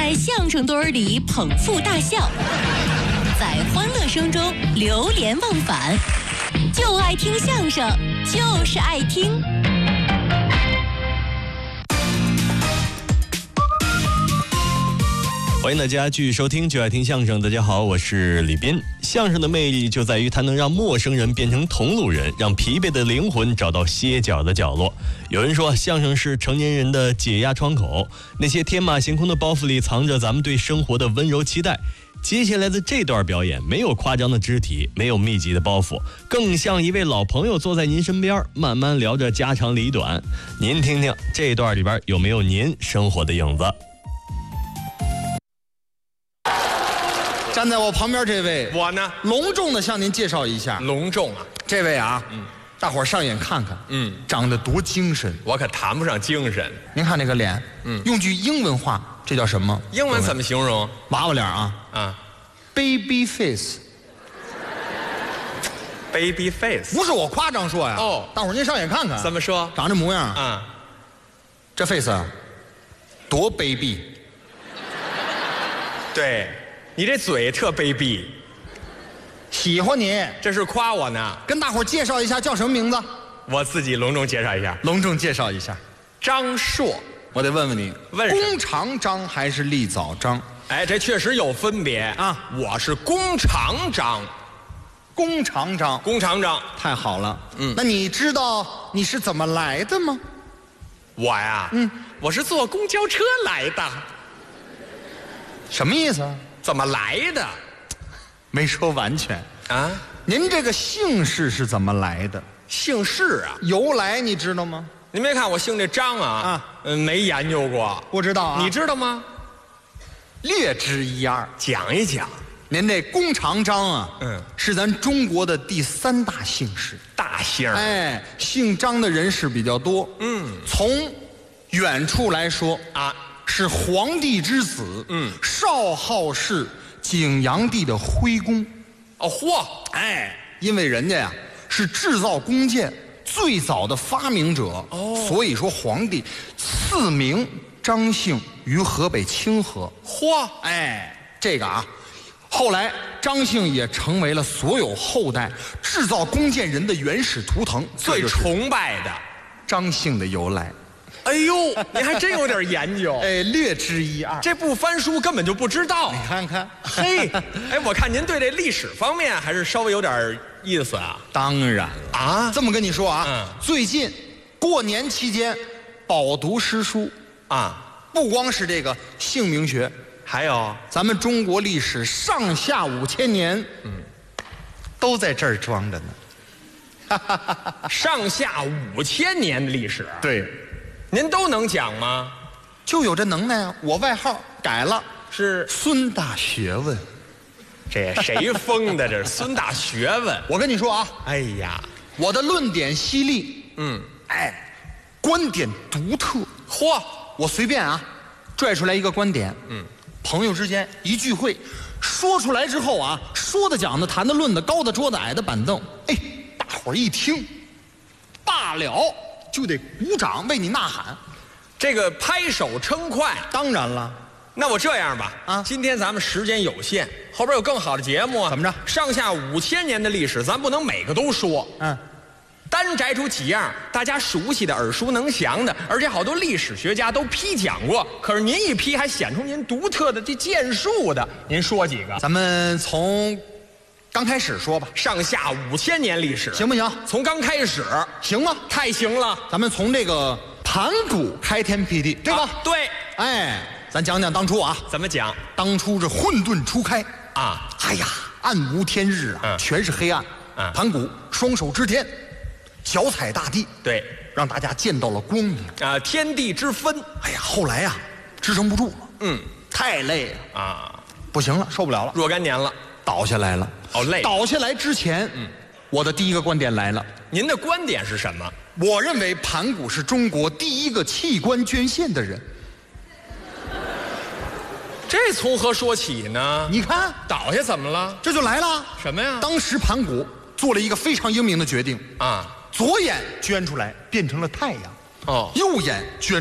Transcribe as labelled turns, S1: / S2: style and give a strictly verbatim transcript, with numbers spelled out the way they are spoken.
S1: 在相声堆儿里捧腹大笑，在欢乐声中流连忘返。就爱听相声，就是爱听。
S2: 欢迎大家继续收听就爱听相声。大家好，我是李斌。相声的魅力就在于它能让陌生人变成同路人，让疲惫的灵魂找到歇脚的角落。有人说，相声是成年人的解压窗口，那些天马行空的包袱里藏着咱们对生活的温柔期待。接下来的这段表演没有夸张的肢体，没有密集的包袱，更像一位老朋友坐在您身边，慢慢聊着家长里短。您听听这段里边有没有您生活的影子？
S3: 站在我旁边这位，
S4: 我呢，
S3: 隆重的向您介绍一下，
S4: 隆重啊！
S3: 这位啊，嗯，大伙儿上眼看看，
S4: 嗯，
S3: 长得多精神。
S4: 我可谈不上精神。
S3: 您看那个脸，嗯，用句英文话，这叫什么？
S4: 英文怎么形容？
S3: 娃娃脸啊，
S4: 啊
S3: ，baby face。
S4: baby face
S3: 不是我夸张说呀，
S4: 哦，
S3: 大伙儿您上眼看看，
S4: 怎么说？
S3: 长这模样
S4: 啊，
S3: 这 face 啊，多卑鄙。
S4: 对，你这嘴特卑鄙。
S3: 喜欢你，
S4: 这是夸我呢。
S3: 跟大伙儿介绍一下叫什么名字？
S4: 我自己隆重介绍一下，
S3: 隆重介绍一下，
S4: 张硕。
S3: 我得问问你，
S4: 问什么？
S3: 弓长张还是立早张？
S4: 哎，这确实有分别
S3: 啊。
S4: 我是弓长张，
S3: 弓长张，
S4: 弓长张，
S3: 太好了。
S4: 嗯，
S3: 那你知道你是怎么来的吗？
S4: 我呀，
S3: 嗯，
S4: 我是坐公交车来的。
S3: 什么意思啊？
S4: 怎么来的？
S3: 没说完全
S4: 啊。
S3: 您这个姓氏是怎么来的？
S4: 姓氏啊，
S3: 由来你知道吗？
S4: 您别看我姓这张啊，
S3: 啊，
S4: 嗯，没研究过，
S3: 不知道啊。
S4: 你知道吗？
S3: 略知一二，
S4: 讲一讲。
S3: 您这弓长张啊，
S4: 嗯，
S3: 是咱中国的第三大姓氏，
S4: 大姓。
S3: 哎，姓张的人士比较多。
S4: 嗯，
S3: 从远处来说
S4: 啊，
S3: 是皇帝之子。
S4: 嗯，
S3: 少昊氏景阳帝的徽公。
S4: 哦嚯，
S3: 哎，因为人家呀是制造弓箭最早的发明者，哦，所以说皇帝赐名张姓于河北清河。
S4: 嚯，
S3: 哎，这个啊，后来张姓也成为了所有后代制造弓箭人的原始图腾，
S4: 最崇拜的
S3: 张姓的由来。
S4: 哎呦，你还真有点研究。
S3: 哎，略知一二。
S4: 这不翻书根本就不知道。
S3: 你看看，
S4: 嘿，哎，我看您对这历史方面还是稍微有点意思啊。
S3: 当然了
S4: 啊，
S3: 这么跟你说啊，
S4: 嗯，
S3: 最近过年期间饱读诗书
S4: 啊，
S3: 不光是这个姓名学，
S4: 还有
S3: 咱们中国历史上下五千年，嗯，都在这儿装着呢。
S4: 上下五千年的历史，
S3: 对，
S4: 您都能讲吗？
S3: 就有这能耐啊！我外号改了，
S4: 是
S3: 孙大学问。
S4: 这谁封的？这是孙大学问。
S3: 我跟你说啊，
S4: 哎呀，
S3: 我的论点犀利，
S4: 嗯，
S3: 哎，观点独特。
S4: 嚯，
S3: 我随便啊，拽出来一个观点，
S4: 嗯，
S3: 朋友之间一聚会，说出来之后啊，说的、讲的、谈的、论的，高的桌子、矮的板凳，哎，大伙儿一听，罢了，就得鼓掌为你呐喊。
S4: 这个拍手称快。
S3: 当然了。
S4: 那我这样吧，
S3: 啊，
S4: 今天咱们时间有限，后边有更好的节目啊。
S3: 怎么着？
S4: 上下五千年的历史，咱不能每个都说，
S3: 嗯，
S4: 单摘出几样大家熟悉的、耳熟能详的，而且好多历史学家都批讲过。可是您一批，还显出您独特的这剑术的，您说几个？
S3: 咱们从刚开始说吧，
S4: 上下五千年历史，
S3: 行不行？
S4: 从刚开始，
S3: 行吗？
S4: 太行了。
S3: 咱们从这个盘古开天辟地，对吧？
S4: 啊，对。
S3: 哎，咱讲讲当初啊，
S4: 怎么讲？
S3: 当初这混沌初开
S4: 啊，
S3: 哎呀，暗无天日啊，
S4: 嗯，
S3: 全是黑暗。
S4: 嗯，
S3: 盘古双手支天，脚踩大地，
S4: 对，
S3: 让大家见到了光明
S4: 啊，天地之分。
S3: 哎呀，后来呀，支撑不住了，
S4: 嗯，
S3: 太累了
S4: 啊，
S3: 不行了，受不了了，
S4: 若干年了，
S3: 倒下来了。
S4: 哦，累。
S3: 倒下来之前，嗯，我的第一个观点来了。
S4: 您的观点是什么？
S3: 我认为盘古是中国第一个器官捐献的人。
S4: 这从何说起呢？
S3: 你看
S4: 倒下怎么了？
S3: 这就来了。
S4: 什么呀？
S3: 当时盘古做了一个非常英明的决定
S4: 啊，
S3: 左眼捐出来变成了太阳，
S4: 哦，
S3: 右眼捐